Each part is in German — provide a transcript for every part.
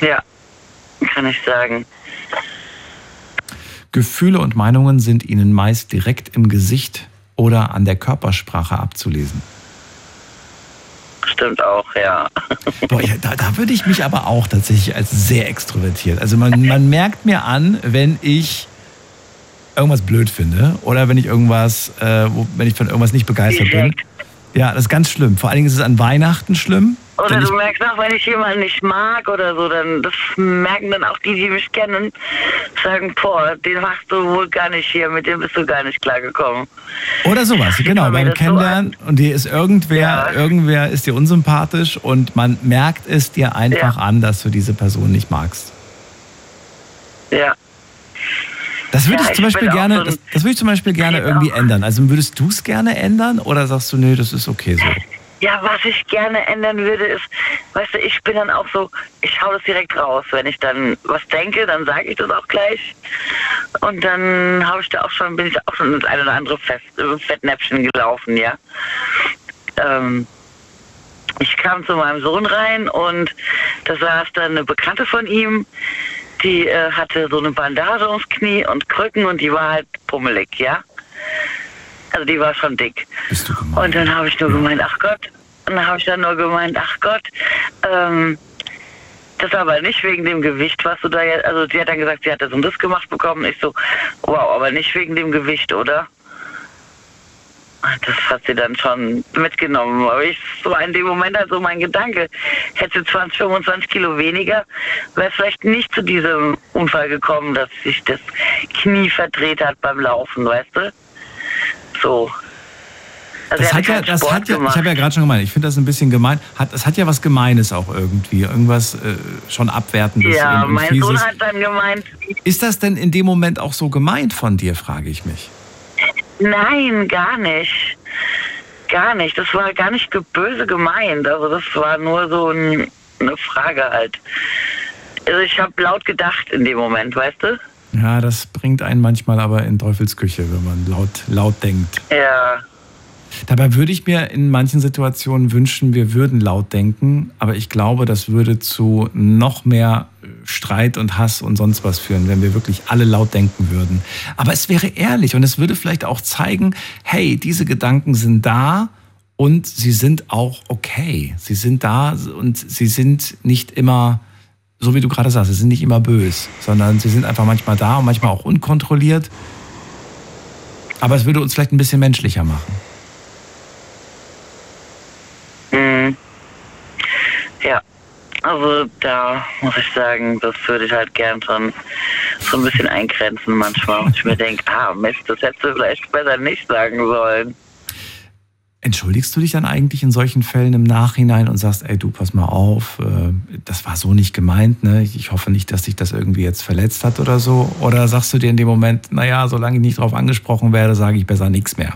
Ja, kann ich sagen. Gefühle und Meinungen sind Ihnen meist direkt im Gesicht oder an der Körpersprache abzulesen. Stimmt auch, ja. Boah, ja, da würde ich mich aber auch tatsächlich als sehr extrovertiert. Also man merkt mir an, wenn ich irgendwas blöd finde oder wenn ich wenn ich von irgendwas nicht begeistert bin. Ja, das ist ganz schlimm. Vor allen Dingen ist es an Weihnachten schlimm. Oder du merkst auch, wenn ich jemanden nicht mag oder so, dann das merken dann auch die mich kennen, sagen, boah, den machst du wohl gar nicht hier, mit dem bist du gar nicht klargekommen. Oder sowas, genau, beim Kennenlernen und dir ist irgendwer ist dir unsympathisch und man merkt es dir einfach an, dass du diese Person nicht magst. Ja. Das würde ich zum Beispiel gerne, das würde ich zum Beispiel gerne irgendwie ändern. Also würdest du es gerne ändern oder sagst du, nee, das ist okay so? Ja, was ich gerne ändern würde, ist, weißt du, ich bin dann auch so, ich hau das direkt raus. Wenn ich dann was denke, dann sage ich das auch gleich. Und dann bin ich auch schon ins eine oder andere Fettnäpfchen gelaufen, ja. Ich kam zu meinem Sohn rein und da saß dann eine Bekannte von ihm, die hatte so eine Bandage ums Knie und Krücken und die war halt pummelig, ja. Also die war schon dick. Bist du gemein? Und dann habe ich nur gemeint, ach Gott. Und dann habe ich dann nur gemeint, ach Gott, das ist aber nicht wegen dem Gewicht, was du da jetzt, also sie hat dann gesagt, sie hat das und das gemacht bekommen. Ich so, wow, aber nicht wegen dem Gewicht, oder? Das hat sie dann schon mitgenommen. Aber ich so in dem Moment also mein Gedanke, hätte sie 20, 25 Kilo weniger, wäre es vielleicht nicht zu diesem Unfall gekommen, dass sich das Knie verdreht hat beim Laufen, weißt du? So. Also ich habe ja gerade schon gemeint, ich finde das ein bisschen gemein. Das hat ja was Gemeines auch irgendwie. Irgendwas schon Abwertendes. Ja, mein Fieses. Sohn hat dann gemeint. Ist das denn in dem Moment auch so gemeint von dir, frage ich mich? Nein, gar nicht. Gar nicht. Das war gar nicht böse gemeint. Also das war nur so eine Frage halt. Also ich habe laut gedacht in dem Moment, weißt du? Ja, das bringt einen manchmal aber in Teufelsküche, wenn man laut denkt. Ja. Dabei würde ich mir in manchen Situationen wünschen, wir würden laut denken, aber ich glaube, das würde zu noch mehr Streit und Hass und sonst was führen, wenn wir wirklich alle laut denken würden. Aber es wäre ehrlich und es würde vielleicht auch zeigen, hey, diese Gedanken sind da und sie sind auch okay. Sie sind da und sie sind nicht immer, so wie du gerade sagst, sie sind nicht immer böse, sondern sie sind einfach manchmal da und manchmal auch unkontrolliert. Aber es würde uns vielleicht ein bisschen menschlicher machen. Ja, also da muss ich sagen, das würde ich halt gern schon so ein bisschen eingrenzen manchmal. Und ich mir denke, Mist, das hättest du vielleicht besser nicht sagen sollen. Entschuldigst du dich dann eigentlich in solchen Fällen im Nachhinein und sagst, ey, du, pass mal auf, das war so nicht gemeint, ne? Ich hoffe nicht, dass dich das irgendwie jetzt verletzt hat oder so. Oder sagst du dir in dem Moment, naja, solange ich nicht drauf angesprochen werde, sage ich besser nichts mehr?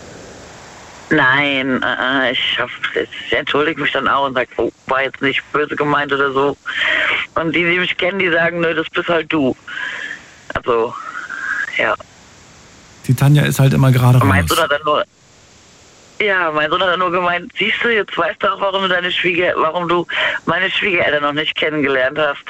Nein, ich entschuldige mich dann auch und sage, oh, war jetzt nicht böse gemeint oder so. Und die mich kennen, die sagen, nö, das bist halt du. Also, ja. Die Tanja ist halt immer gerade raus. Mein Sohn hat dann nur gemeint, siehst du, jetzt weißt du auch, warum du meine Schwiegereltern noch nicht kennengelernt hast.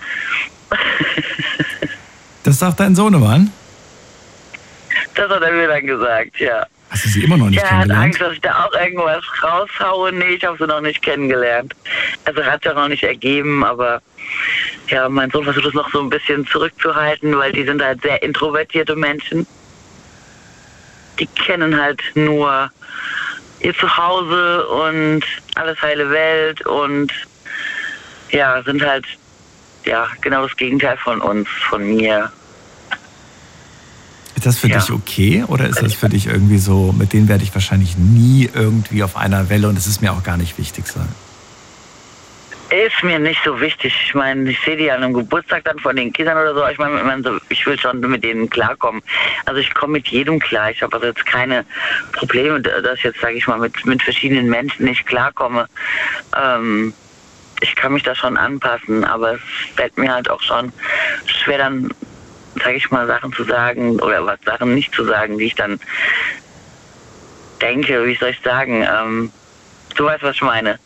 Das sagt dein Sohnemann? Das hat er mir dann gesagt, ja. Hast du sie immer noch nicht kennengelernt? Er hat Angst, dass ich da auch irgendwas raushaue. Nee, ich habe sie noch nicht kennengelernt. Also hat sich auch noch nicht ergeben, aber ja, mein Sohn versucht es noch so ein bisschen zurückzuhalten, weil die sind halt sehr introvertierte Menschen. Die kennen halt nur ihr Zuhause und alles heile Welt und ja, sind halt ja genau das Gegenteil von uns, von mir. Ist das für dich okay oder ist das für dich irgendwie so, mit denen werde ich wahrscheinlich nie irgendwie auf einer Welle und es ist mir auch gar nicht wichtig sein? Ist mir nicht so wichtig. Ich meine, ich sehe die an einem Geburtstag dann von den Kindern oder so. Ich meine, ich will schon mit denen klarkommen. Also ich komme mit jedem klar. Ich habe also jetzt keine Probleme, dass ich jetzt, sage ich mal, mit verschiedenen Menschen nicht klarkomme. Ich kann mich da schon anpassen, aber es fällt mir halt auch schon schwer dann, sage ich mal, Sachen zu sagen oder Sachen nicht zu sagen, die ich dann denke, wie soll ich sagen, du weißt, was ich meine.